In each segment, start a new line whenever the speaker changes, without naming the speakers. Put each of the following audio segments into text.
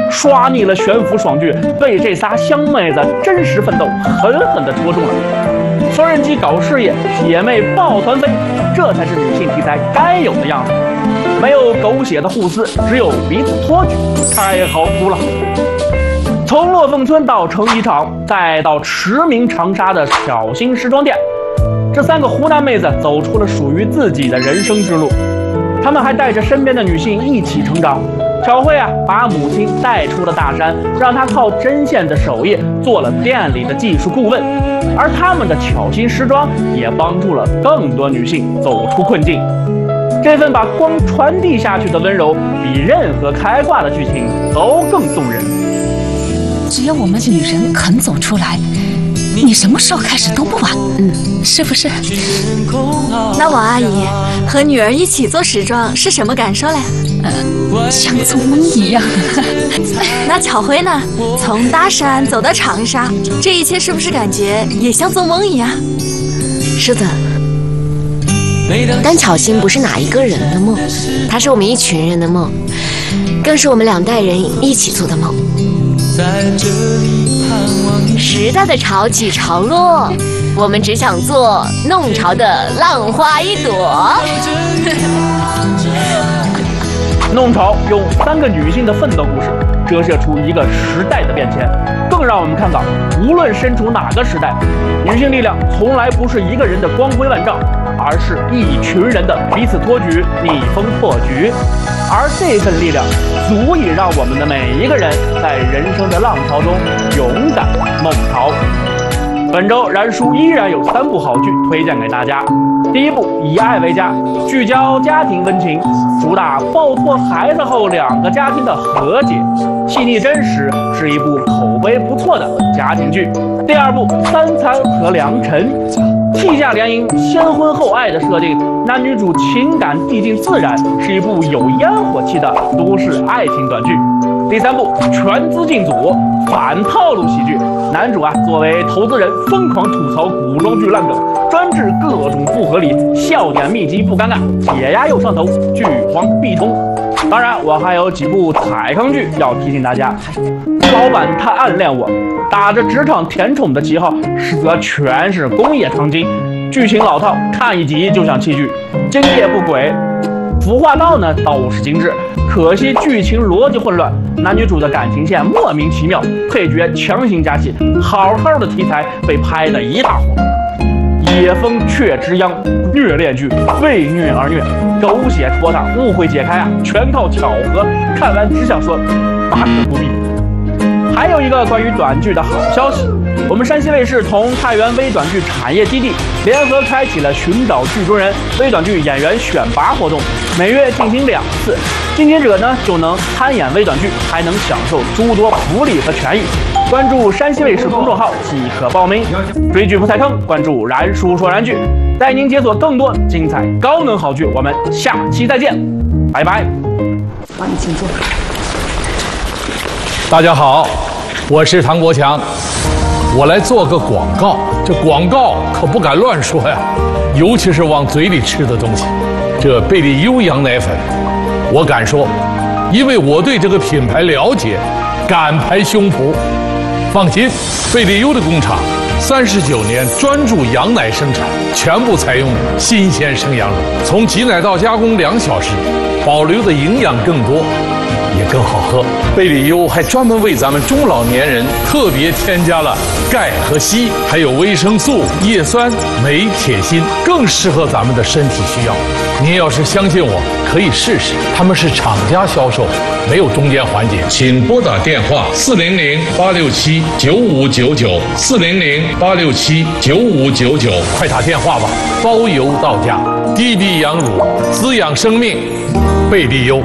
刷腻了悬浮爽剧，被这仨香妹子真实奋斗狠狠地戳中了。缝纫机搞事业，姐妹抱团飞，这才是女性题材该有的样子。没有狗血的互撕，只有彼此托举，太好读了。从落凤村到成衣厂，再到驰名长沙的巧心时装店，这3个湖南妹子走出了属于自己的人生之路。她们还带着身边的女性一起成长。巧慧把母亲带出了大山，让她靠针线的手艺做了店里的技术顾问，而他们的巧心时装也帮助了更多女性走出困境。这份把光传递下去的温柔，比任何开挂的剧情都更动人。
只要我们女人肯走出来，你什么时候开始都不晚，是不是？
那王阿姨和女儿一起做时装是什么感受嘞？
像做梦一样。
那巧慧呢？从大山走到长沙，这一切是不是感觉也像做梦一样？
是的，但巧心不是哪一个人的梦，它是我们一群人的梦，更是我们2代人一起做的梦。时代的潮起潮落，我们只想做弄潮的浪花一朵。
弄潮用3个女性的奋斗故事，折射出一个时代的变迁，更让我们看到，无论身处哪个时代，女性力量从来不是一个人的光辉万丈，而是一群人的彼此托举、逆风破局。而这份力量，足以让我们的每一个人在人生的浪潮中勇敢梦潮。本周燃叔依然有3部好剧推荐给大家。第一部《以爱为家》，聚焦家庭温情，主打抱错孩子后2个家庭的和解，细腻真实，是一部口碑不错的家庭剧。第二部《三餐和良辰》，替嫁联姻，先婚后爱的设定，男女主情感递进自然，是一部有烟火气的都市爱情短剧。第3部全资进组，反套路喜剧，男主作为投资人疯狂吐槽古装剧烂梗，专治各种不合理，笑点密集不尴尬，解压又上头，剧荒必冲。当然，我还有几部踩坑剧要提醒大家。老板他暗恋我，打着职场甜宠的旗号，实则全是工业糖精，剧情老套，看一集就想弃剧，今夜不轨。服化道呢倒是精致，可惜剧情逻辑混乱，男女主的感情线莫名其妙，配角强行加戏，好好的题材被拍得一塌糊涂。野风雀之殃，虐恋剧，为虐而虐，狗血拖沓，误会解开全靠巧合，看完只想说大可不必。还有一个关于短剧的好消息，我们山西卫视同太原微短剧产业基地联合开启了寻找剧中人微短剧演员选拔活动，每月进行2次，竞技者呢就能参演微短剧，还能享受诸多福利和权益。关注山西卫视公众号即可报名。追剧不踩坑，关注燃叔说燃剧，带您解锁更多精彩高能好剧。我们下期再见，拜拜。
帮你请坐。
大家好，我是唐国强，我来做个广告。这广告可不敢乱说呀，尤其是往嘴里吃的东西。这贝利优羊奶粉，我敢说，因为我对这个品牌了解，敢拍胸脯。放心，贝利优的工厂39年专注羊奶生产，全部采用新鲜生羊乳，从挤奶到加工2小时，保留的营养更多，也更好喝。贝利优还专门为咱们中老年人特别添加了钙和硒，还有维生素、叶酸、镁、铁、锌，更适合咱们的身体需要。您要是相信我，可以试试。他们是厂家销售，没有中间环节。请拨打电话400-867-9599，400-867-9599，快打电话吧，包邮到家。滴滴羊乳，滋养生命，贝利优。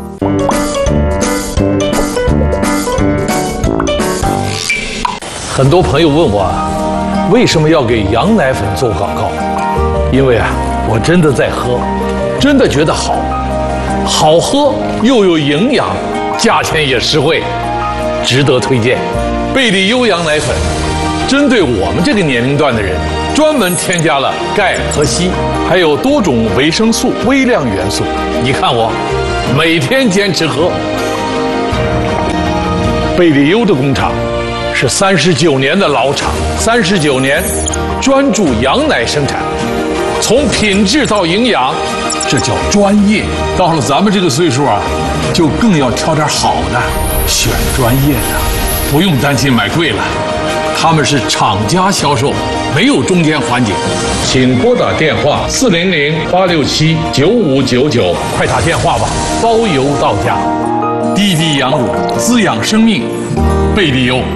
很多朋友问我，为什么要给羊奶粉做广告？因为我真的在喝，真的觉得好喝又有营养，价钱也实惠，值得推荐。贝利优羊奶粉针对我们这个年龄段的人，专门添加了钙和硒，还有多种维生素、微量元素。你看我每天坚持喝。 贝里优的工厂是39年的老厂，39年专注羊奶生产，从品质到营养，这叫专业。到了咱们这个岁数啊，就更要挑点好的，选专业的，不用担心买贵了。他们是厂家销售，没有中间环节。请拨打电话400-867-9599，快打电话吧，包邮到家。滴滴羊乳，滋养生命，贝里优。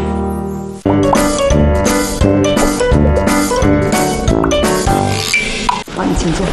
好，你请坐。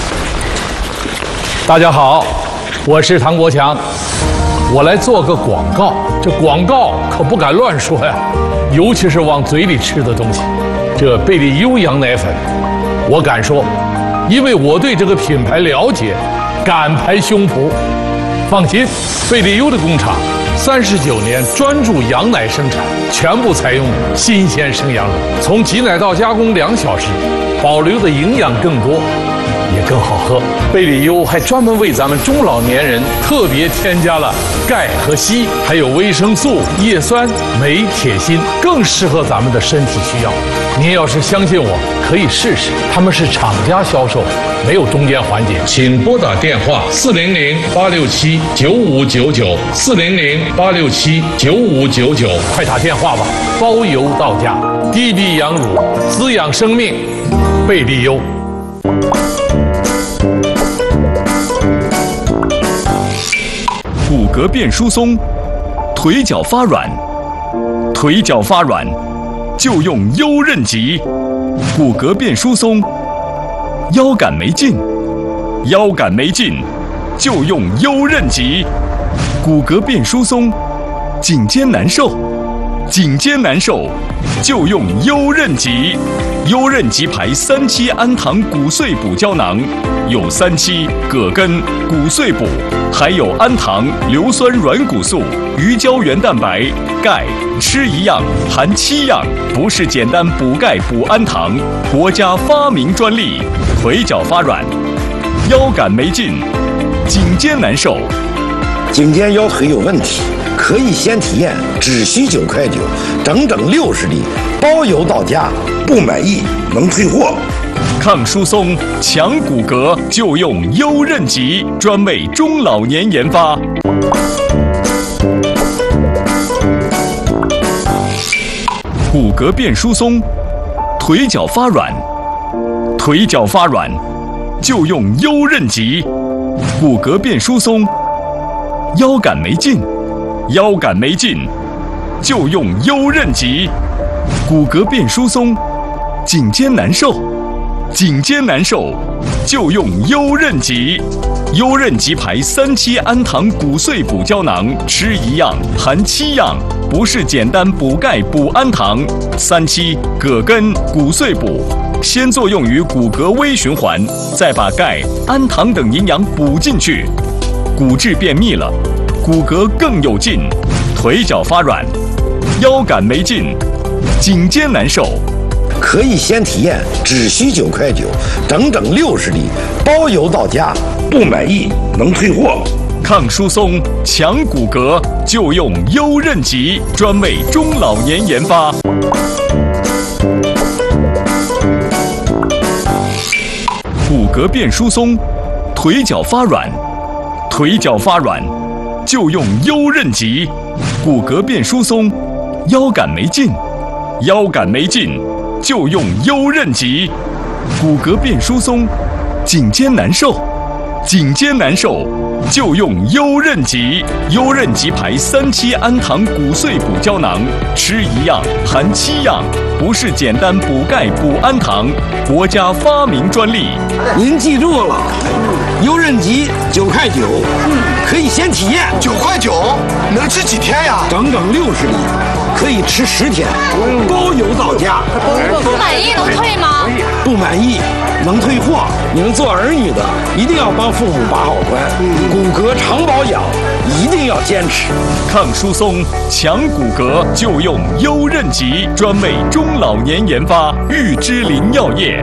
大家好，我是唐国强，我来做个广告。这广告可不敢乱说呀，尤其是往嘴里吃的东西。这贝里优羊奶粉，我敢说，因为我对这个品牌了解，敢拍胸脯。放心，贝里优的工厂39年专注羊奶生产，全部采用新鲜生羊乳，从挤奶到加工2小时，保留的营养更多，也更好喝。贝里优还专门为咱们中老年人特别添加了钙和硒，还有维生素、叶酸、镁、铁、锌，更适合咱们的身体需要。您要是相信我，可以试试。他们是厂家销售，没有中间环节。请拨打电话400-867-9599 400-867-9599，快打电话吧，包邮到家。滴滴羊乳，滋养生命，贝里优。
骨骼变疏松，腿脚发软，腿脚发软就用优韧极。骨骼变疏松，腰杆没劲，腰杆没劲就用优韧极。骨骼变疏松，颈肩难受，颈肩难受就用优韧极。优韧极牌3期氨糖骨碎补胶囊，有3期、葛根、骨碎补，还有氨糖、硫酸软骨素、鱼胶原蛋白、钙，吃一样含7样，不是简单补钙补氨糖，国家发明专利。腿脚发软，腰杆没劲，颈肩难受，
颈肩腰腿有问题，可以先体验，只需9.9块，整整60粒，包邮到家，不满意能退货。
抗疏松、强骨骼就用优韧极，专为中老年研发。骨骼变疏松，腿脚发软，腿脚发软就用优韧极。骨骼变疏松，腰杆没劲，腰杆没劲就用优韧极。骨骼变疏松，颈肩难受，颈肩难受就用优韧极。优韧极牌3期氨糖骨碎补胶囊，吃一样含7样，不是简单补钙补氨糖。3期、葛根、骨碎补，先作用于骨骼微循环，再把钙、氨糖等营养补进去，骨质变密了，骨骼更有劲，腿脚发软，腰杆没劲，颈肩难受。
可以先体验，只需9.9块，整整60粒，包邮到家，不满意能退货。
抗疏松、强骨骼就用优韧极，专为中老年研发。骨骼变疏松，腿脚发软，腿脚发软就用优韧极。骨骼变疏松，腰杆没劲，腰杆没劲就用优韧极。骨骼变疏松，颈肩难受，颈肩难受就用优韧极。优韧极牌3期氨糖骨碎补胶囊，吃一样含7样，不是简单补钙补氨糖，国家发明专利。
您记住了，优韧极9.9块，可以先体验。
9.9块，能吃几天呀？
整整60粒，可以吃10天，包邮到家。
不满意能退吗？
不满意能退货。你们做儿女的一定要帮父母把好关，骨骼常保养一定要坚持。
抗疏松、强骨骼就用优韧极，专为中老年研发。玉芝林药业。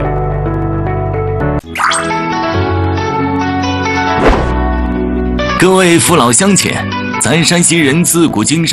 各位父老乡亲，咱山西人自古经商。